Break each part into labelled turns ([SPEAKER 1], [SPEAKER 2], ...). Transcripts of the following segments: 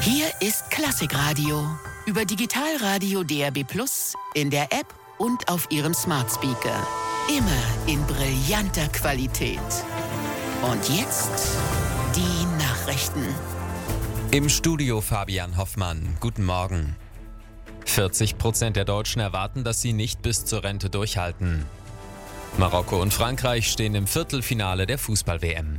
[SPEAKER 1] Hier ist Klassikradio über Digitalradio DAB+, in der App und auf Ihrem Smart Speaker. Immer in brillanter Qualität. Und jetzt die Nachrichten.
[SPEAKER 2] Im Studio Fabian Hoffmann. Guten Morgen. 40% der Deutschen erwarten, dass sie nicht bis zur Rente durchhalten. Marokko und Frankreich stehen im Viertelfinale der Fußball-WM.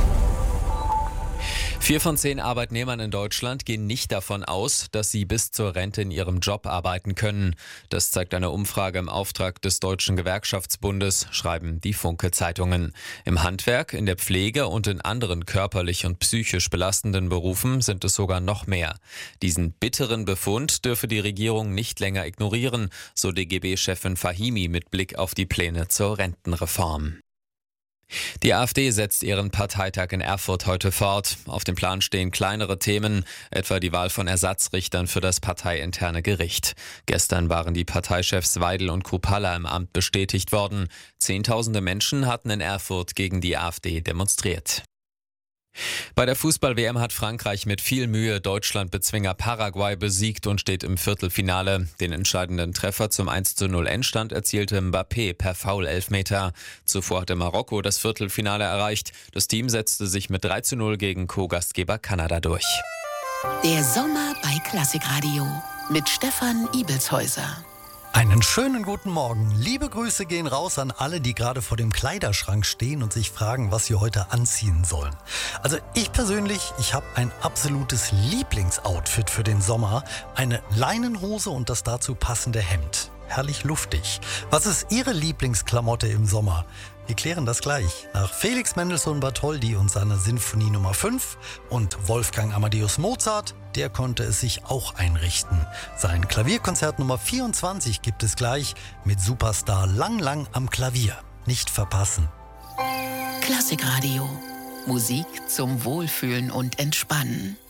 [SPEAKER 2] 4 von 10 Arbeitnehmern in Deutschland gehen nicht davon aus, dass sie bis zur Rente in ihrem Job arbeiten können. Das zeigt eine Umfrage im Auftrag des Deutschen Gewerkschaftsbundes, schreiben die Funke-Zeitungen. Im Handwerk, in der Pflege und in anderen körperlich und psychisch belastenden Berufen sind es sogar noch mehr. Diesen bitteren Befund dürfe die Regierung nicht länger ignorieren, so DGB-Chefin Fahimi mit Blick auf die Pläne zur Rentenreform. Die AfD setzt ihren Parteitag in Erfurt heute fort. Auf dem Plan stehen kleinere Themen, etwa die Wahl von Ersatzrichtern für das parteiinterne Gericht. Gestern waren die Parteichefs Weidel und Kruppalla im Amt bestätigt worden. Zehntausende Menschen hatten in Erfurt gegen die AfD demonstriert. Bei der Fußball-WM hat Frankreich mit viel Mühe Deutschland-Bezwinger Paraguay besiegt und steht im Viertelfinale. Den entscheidenden Treffer zum 1:0 Endstand erzielte Mbappé per Foul-Elfmeter. Zuvor hatte Marokko das Viertelfinale erreicht. Das Team setzte sich mit 3:0 gegen Co-Gastgeber Kanada durch.
[SPEAKER 1] Der Sommer bei Klassikradio mit Stefan Ibelshäuser.
[SPEAKER 3] Einen schönen guten Morgen. Liebe Grüße gehen raus an alle, die gerade vor dem Kleiderschrank stehen und sich fragen, was sie heute anziehen sollen. Also ich persönlich, ich habe ein absolutes Lieblingsoutfit für den Sommer. Eine Leinenhose und das dazu passende Hemd. Herrlich luftig. Was ist Ihre Lieblingsklamotte im Sommer? Wir klären das gleich nach Felix Mendelssohn Bartholdy und seiner Sinfonie Nummer 5 und Wolfgang Amadeus Mozart, der konnte es sich auch einrichten. Sein Klavierkonzert Nummer 24 gibt es gleich mit Superstar Lang Lang am Klavier. Nicht verpassen.
[SPEAKER 1] Klassikradio. Musik zum Wohlfühlen und Entspannen.